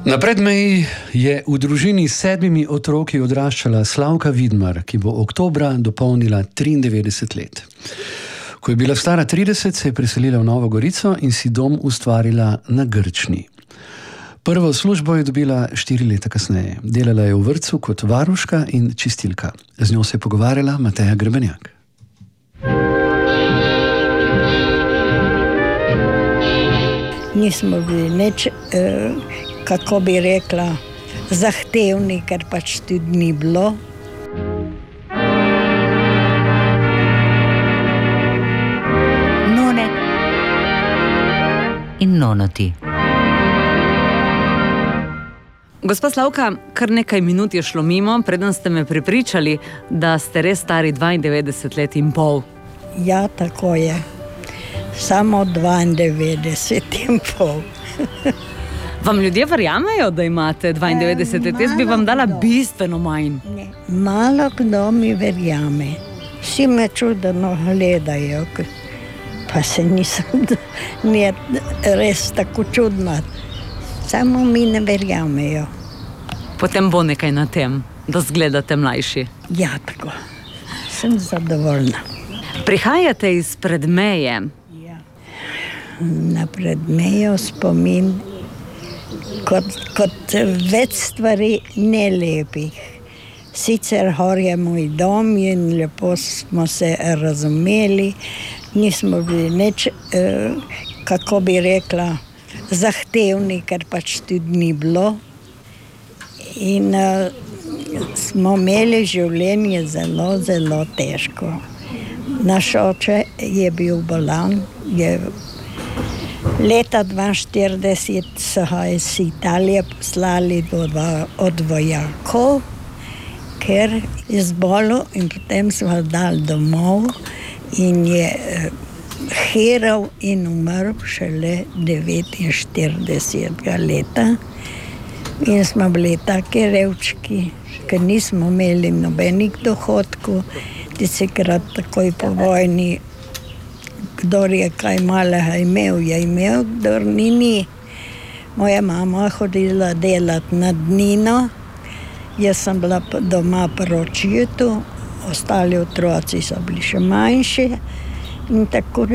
Na Predmeji je v družini s 7 otroki odraščala Slavka Vidmar, ki bo oktobra dopolnila 93 let. Ko je bila stara 30, se je preselila v Novo Gorico in si dom ustvarila na Grčni. Prvo službo je dobila 4 leta kasneje. Delala je v vrtcu kot varuška in čistilka. Z njo se je pogovarjala Mateja Grebenjak. Nismo bili nič, kako bi rekla, zahtevni, ker pač tudi ni bilo. None in nonoti. Gospa Slavka, kar nekaj minut je šlo mimo, preden ste me prepričali, da ste res stari 92 let in pol. Ja, tako je. Samo 92 in pol. Vam ljudje verjamejo, da imate 92 let? Jaz bi vam dala bistveno manj. Malo kdo mi verjame. Vsi me čudno gledajo, pa se nisem res tako čudna. Samo mi ne verjamejo. Potem bo nekaj na tem, da zgledate mlajši. Ja, tako. Sem zadovoljna. Prihajate iz Predmeje. Ja. Na Predmejo spomin kot več stvari nelepih. Sicer gor je moj dom in lepo smo se razumeli. Nismo bili nič, kako bi rekla, zahtevni, ker pač tudi ni bilo. In smo imeli življenje zelo, zelo težko. Naš oče je bil bolan. Leta 1942 so ga iz Italije poslali od vojakov, ker je zbolel in potem so ga dali domov in je heral in umrl šele 49 leta. In smo bili taki revčki, ker nismo imeli nobenih dohodkov. Tisikrat takoj po vojni, kdor je kaj malega imel, je imel, kdor ni. Moja mama hodila delati na Dnino, jaz sem bila doma pri očetu, ostali otroci so bili še manjši. In tako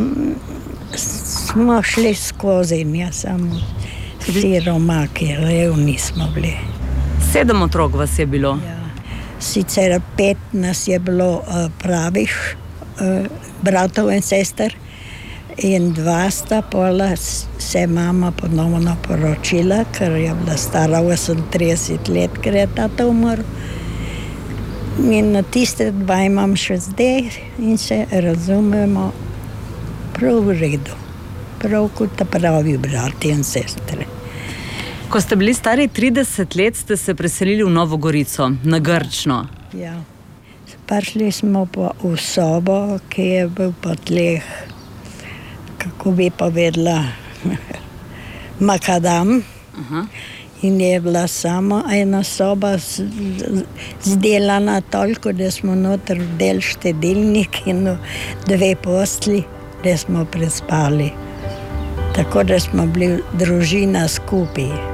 smo šli skozi, ja, samo siromaki, revni smo bili. 7 otrok vas je bilo? Ja. Sicer 5 nas je bilo pravih bratov in sester in 2 sta pola se mama ponovno poročila, ker je bila stara 38 let, ker je tata umrl. In na tiste 2 imam še zdaj in se razumemo prav v redu. Prav kot pravi brati in sestre. Ko ste bili stari 30 let, ste se preselili v Novo Gorico, na Grčno. Ja. Prišli smo pa v sobo, ki je bil po tleh, kako bi povedala, makadam. In je bila samo ena soba zdelana toliko, da smo noter del štedilnik in 2 postelji, da smo prespali. Tako da smo bili družina skupaj.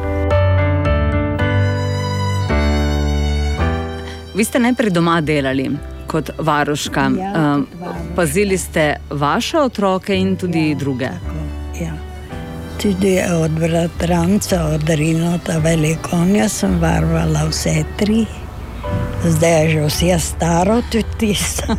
Vi ste najprej doma delali kot varuška. Ja, kot varuška. Pazili ste vaše otroke in tudi druge. Tako, ja. Tudi od bratranca, od Rinota Velikonja sem varovala vse 3. Zdaj je že vse staro, tudi tisto.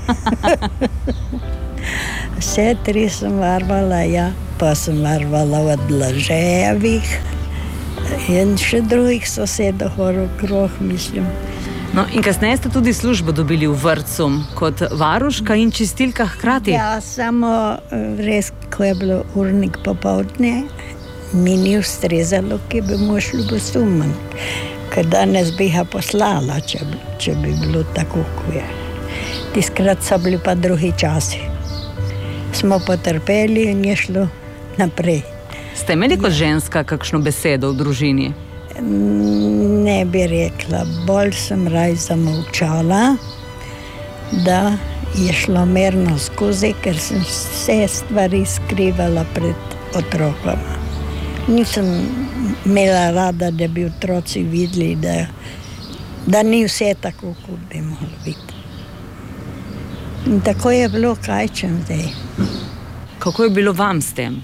Vse 3 sem varovala, ja. Pa sem varovala od Blažejevih in še drugih sosedov okrog, mislim. No, in kasneje ste tudi službo dobili v vrtcu, kot varuška in čistilka hkrati. Ja, samo res, ko je bilo urnik popoldne, mi ni ustrezalo, ki bi mu šlo posumen. Ker danes bi ga poslala, če bi bilo tako, ko je. Tiskrat so bili pa drugi časi. Smo potrpeli in je šlo naprej. Ste imeli kot ženska kakšno besedo v družini? Ne bi rekla, bolj sem raj zamolčala, da je šlo mirno skozi, ker sem vse stvari skrivala pred otrokoma. Nisem imela rada, da bi otroci videli, da ni vse tako, kot bi moralo biti. In tako je bilo, kaj čem zdaj. Kako je bilo vam s tem?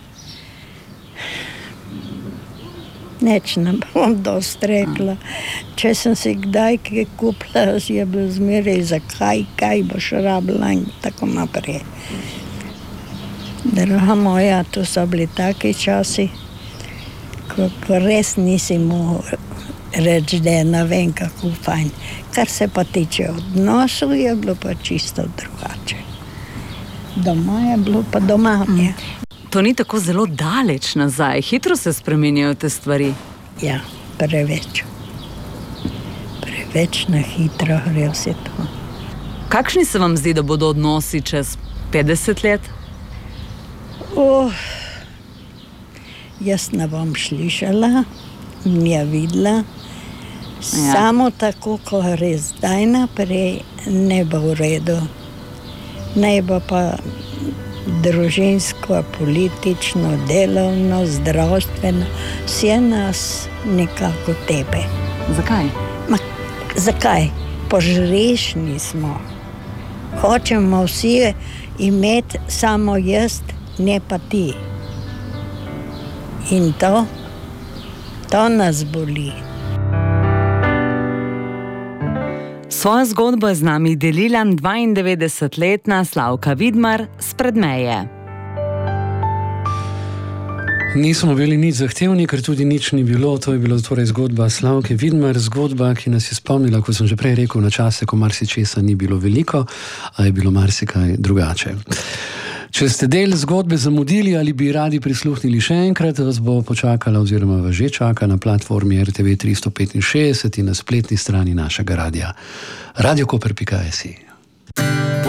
Neč ne bom dosti rekla. Če sem si kdaj kaj kupila, je bilo zmeraj zakaj, kaj boš rabila in tako naprej. Draga moja, to so bili taki časi, ko res nisi mogel reči, da je ne vem kako fajn. Kar se pa tiče odnosov, je bilo pa čisto drugače. Doma je bilo pa doma. To ni tako zelo daleč nazaj, hitro se spremenjajo te stvari. Ja, preveč. Preveč na hitro gre vse to. Kakšni se vam zdi, da bodo odnosi čez 50 let? Jaz ne bom slišala, ne videla. Samo tako, ko gre zdaj naprej, ne bo v redu. Ne bo pa družinsko, politično, delovno, zdravstveno, vse nas nekako tepe. Zakaj? Zakaj? Požrešni smo. Hočemo vsi imeti samo jaz, ne pa ti. In to nas boli. Svojo zgodbo je z nami delila 92-letna Slavka Vidmar s Predmeje. Nismo bili nič zahtevni, ker tudi nič ni bilo. To je bila torej zgodba Slavke Vidmar, zgodba, ki nas je spomnila, kot sem že prej rekel, na čase, ko marsičesa ni bilo veliko, a je bilo marsikaj drugače. Če ste del zgodbe zamudili ali bi radi prisluhnili še enkrat, vas bo počakala oziroma vas že čaka na platformi RTV 365 in na spletni strani našega radia. radiokoper.si